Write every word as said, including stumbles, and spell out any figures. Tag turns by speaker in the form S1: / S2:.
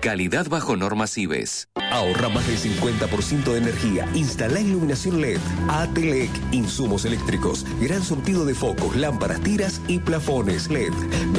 S1: Calidad bajo normas I B E S.
S2: Ahorra más del cincuenta por ciento de energía. Instala iluminación L E D. Atelec, insumos eléctricos. Gran surtido de focos, lámparas, tiras y plafones L E D.